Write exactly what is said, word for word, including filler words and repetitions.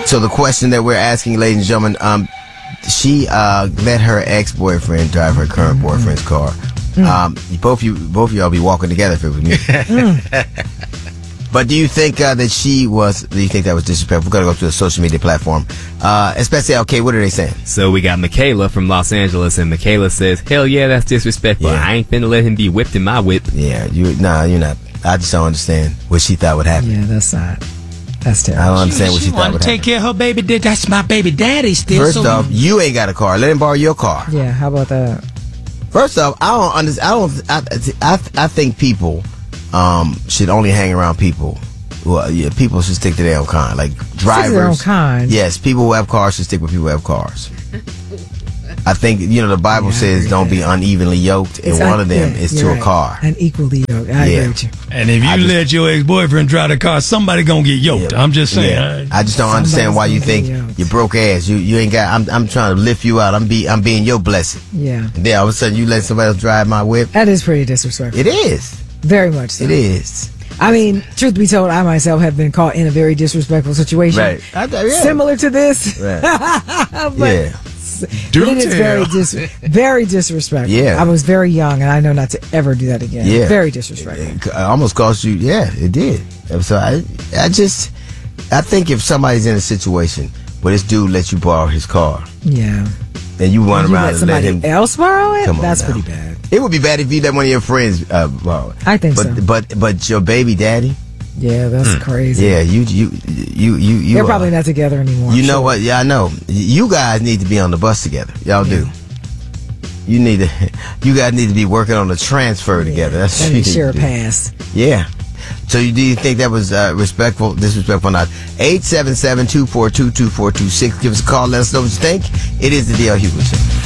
So the question that we're asking, ladies and gentlemen, um, she uh, let her ex-boyfriend drive her current mm-hmm. boyfriend's car. Mm. Um, both you, both of y'all be walking together if it was me. But do you think uh, that she was? Do you think that was disrespectful? We're gonna go to the social media platform. Uh, especially, okay, what are they saying? So we got Michaela from Los Angeles, and Michaela says, "Hell yeah, that's disrespectful. Yeah. I ain't finna let him be whipped in my whip." Yeah, you, nah, you're not. I just don't understand what she thought would happen. Yeah, that's not. That's terrible. I don't understand she, what she, she thought wanted would to take happen. care of her baby. Dad, that's my baby daddy still. First so off, you ain't got a car. Let him borrow your car. Yeah, how about that? First off, I don't understand. I don't. I, I, I think people um, should only hang around people. Well, yeah, people should stick to their own kind. Like drivers. Stick to their own kind. Yes, people who have cars should stick with people who have cars. I think, you know, the Bible Yeah, says don't be unevenly yoked, and It's one un- of them yeah, is you're to right. a car. Unequally yoked. I Yeah. agree with you. And if you I just- let your ex-boyfriend drive the car, somebody gonna get yoked. Yeah. I'm just saying. Yeah. I- I just don't understand why you think Somebody's gonna be you broke ass. You you ain't got. I'm I'm trying to lift you out. I'm be I'm being your blessing. Yeah. And then all of a sudden you let somebody else drive my whip. That is pretty disrespectful. It is. Very much so. It is. I mean, truth be told, I myself have been caught in a very disrespectful situation. Right. I, I, yeah. Similar to this. Right. But Yeah. Do it is tell. very, dis- very disrespectful. Yeah. I was very young, and I know not to ever do that again. Yeah. Very disrespectful. It almost cost you. Yeah, it did. So I I just I think if somebody's in a situation where this dude lets you borrow his car Yeah. and you run You around let and let somebody him. else borrow it? Come on That's now. pretty bad. It would be bad if you let one of your friends uh, borrow it. I think but, so. But but your baby daddy. Yeah, that's crazy. Yeah, you you you you you. They're uh, probably not together anymore. You I'm know sure. what? Yeah, I know. You guys need to be on the bus together. Y'all do. You need to. You guys need to be working on the transfer together. That's They what need you to need share a to do. pass. Yeah. So you, do you think that was uh, respectful, disrespectful or not? eight seven seven, two four two, two four two six. Give us a call. Let us know what you think. It is the D L Hubert Show.